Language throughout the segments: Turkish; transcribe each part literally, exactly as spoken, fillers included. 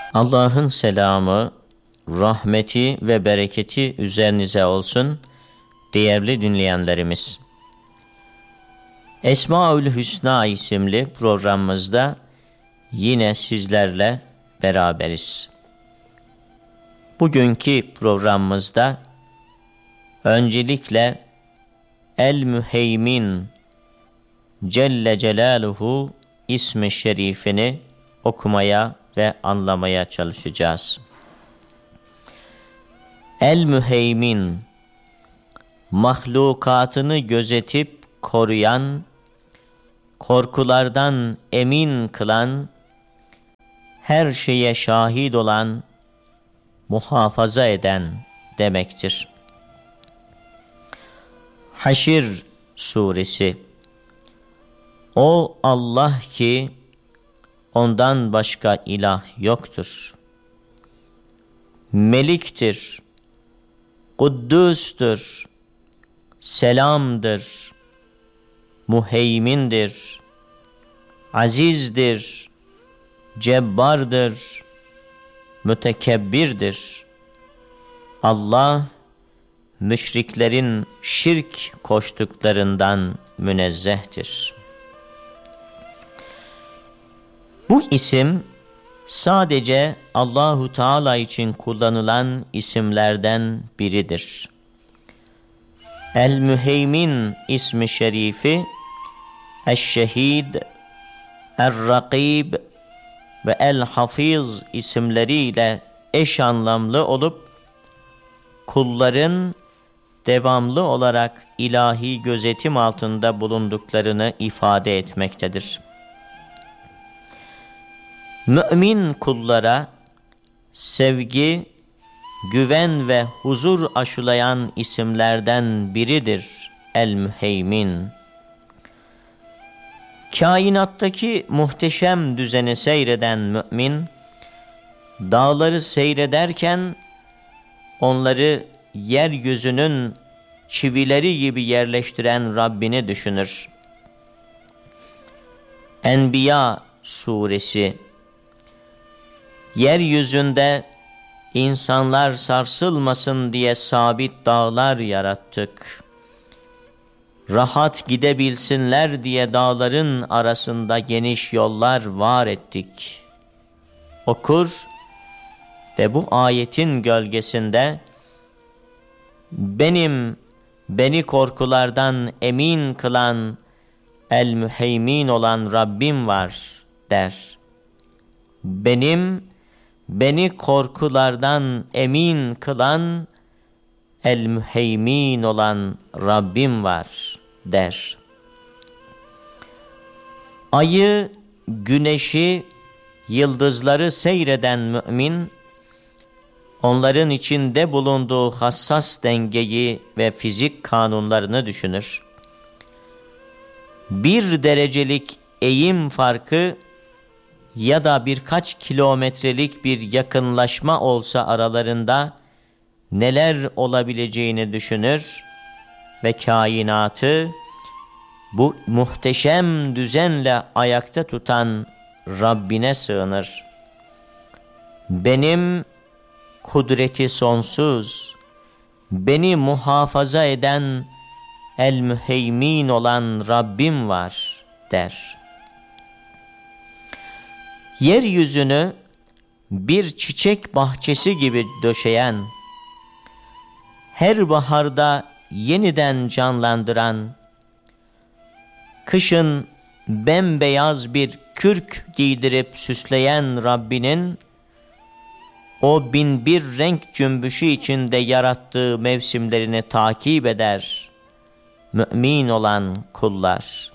Allah'ın selamı, rahmeti ve bereketi üzerinize olsun değerli dinleyenlerimiz. Esmaül Hüsna isimli programımızda yine sizlerle beraberiz. Bugünkü programımızda öncelikle El-Müheymin Celle Celaluhu ismi şerifini okumaya ve anlamaya çalışacağız. El-Müheymin, mahlukatını gözetip koruyan, korkulardan emin kılan, her şeye şahit olan, muhafaza eden demektir. Haşr suresi. O Allah ki ondan başka ilah yoktur. Meliktir, Kuddüs'tür, Selam'dır, Muheymindir, Aziz'dir, Cebbar'dır, Mütekebbirdir. Allah, müşriklerin şirk koştuklarından münezzehtir. Bu isim sadece Allahu Teala için kullanılan isimlerden biridir. El-Müheymin ismi şerifi Eş-Şehid, Er-Rakib ve El-Hafiz isimleriyle eş anlamlı olup kulların devamlı olarak ilahi gözetim altında bulunduklarını ifade etmektedir. Mümin kullara sevgi, güven ve huzur aşılayan isimlerden biridir El-Müheymin. Kainattaki muhteşem düzeni seyreden mümin, dağları seyrederken onları yeryüzünün çivileri gibi yerleştiren Rabbini düşünür. Enbiya suresi. Yeryüzünde insanlar sarsılmasın diye sabit dağlar yarattık. Rahat gidebilsinler diye dağların arasında geniş yollar var ettik. Okur ve bu ayetin gölgesinde benim, beni korkulardan emin kılan El-Müheymin olan Rabbim var der. Benim, beni korkulardan emin kılan El-Müheymin olan Rabbim var der. Ayı, güneşi, yıldızları seyreden mümin, onların içinde bulunduğu hassas dengeyi ve fizik kanunlarını düşünür. Bir derecelik eğim farkı ya da birkaç kilometrelik bir yakınlaşma olsa aralarında neler olabileceğini düşünür ve kainatı bu muhteşem düzenle ayakta tutan Rabbine sığınır. Benim kudreti sonsuz, beni muhafaza eden El-Müheymin olan Rabbim var der. Yeryüzünü bir çiçek bahçesi gibi döşeyen, her baharda yeniden canlandıran, kışın bembeyaz bir kürk giydirip süsleyen Rabbinin, o bin bir renk cümbüşü içinde yarattığı mevsimlerini takip eder mümin olan kullar.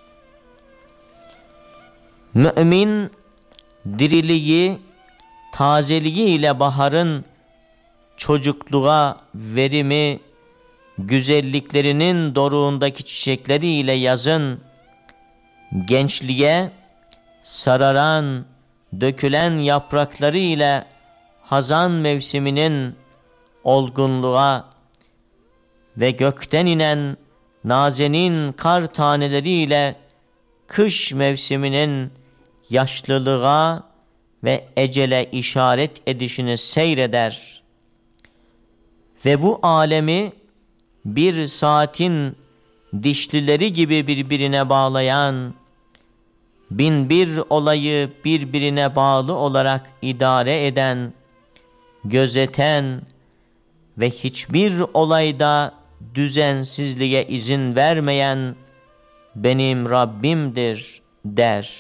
Mümin, diriliği, tazeliği ile baharın çocukluğa verimi, güzelliklerinin doruğundaki çiçekleriyle yazın gençliğe, sararan, dökülen yaprakları ile hazan mevsiminin olgunluğa ve gökten inen nazenin kar taneleriyle kış mevsiminin yaşlılığa ve ecele işaret edişini seyreder. Ve bu alemi bir saatin dişlileri gibi birbirine bağlayan, bin bir olayı birbirine bağlı olarak idare eden, gözeten ve hiçbir olayda düzensizliğe izin vermeyen benim Rabbimdir der.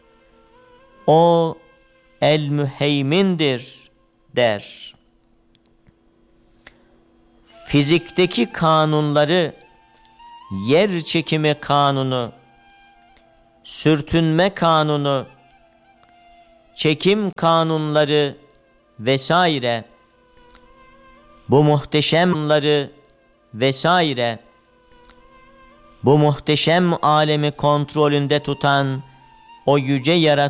O el-müheymindir der. Fizikteki kanunları, yer çekimi kanunu, sürtünme kanunu, çekim kanunları vesaire, bu muhteşemleri vesaire, bu muhteşem alemi kontrolünde tutan o yüce yaratıcı